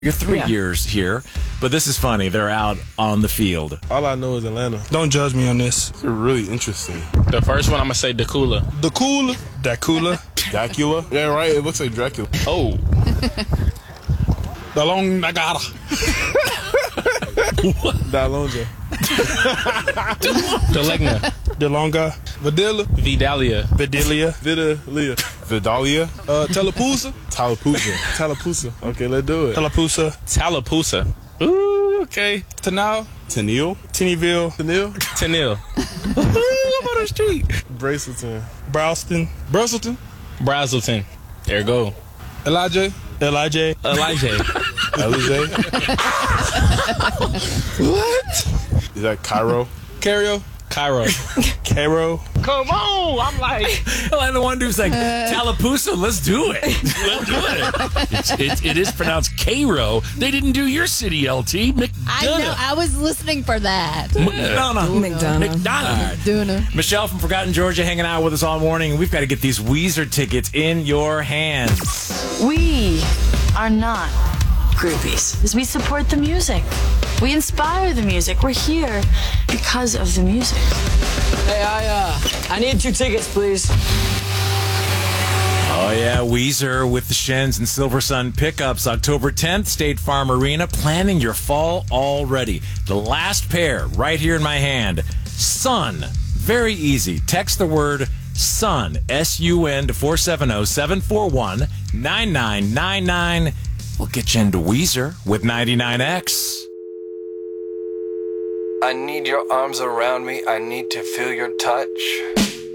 You're 3 years here, but this is funny. They're out on the field. All I know is Atlanta. Don't judge me on this. It's really interesting. The first one, I'm going to say Dakula. Dakula? Dakula. Dracula? Yeah, right. It looks like Dracula. Oh. Dalong Nagara. Dalonja. Delegna. Delonga. Vidilla. Vidalia. Vidalia. Vidalia. Vidalia. Tallapoosa. Tallapoosa. Okay, let's do it. Tallapoosa. Tallapoosa. Ooh, okay. Tanal. Tennille. Tennyville. Tanil. Ooh, I'm on the street. Braceleton. Browston. Brazelton. There you go. Elijah. Elijah. LJ. What? Is that Cairo? Cairo. Cairo. Cairo. Come on. I'm like. And the one dude's like, Tallapoosa, let's do it. Let's do it. It is pronounced Cairo. They didn't do your city, LT. McDonough. I know. I was listening for that. McDonough. Michelle from Forgotten Georgia hanging out with us all morning. We've got to get these Weezer tickets in your hands. We are not groupies. We support the music. We inspire the music. We're here because of the music. Hey, I need 2 tickets, please. Oh, yeah, Weezer with the Shens and Silver Sun pickups October 10th, State Farm Arena. Planning your fall already. The last pair right here in my hand. Sun. Very easy. Text the word SUN, S-U-N, to 470-741-9999. We'll get you into Weezer with 99X. I need your arms around me. I need to feel your touch.